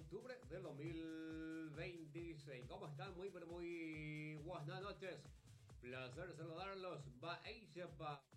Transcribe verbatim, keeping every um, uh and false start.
octubre del dos mil veintiséis. ¿Cómo están? Muy pero muy buenas noches. Placer saludarlos. Va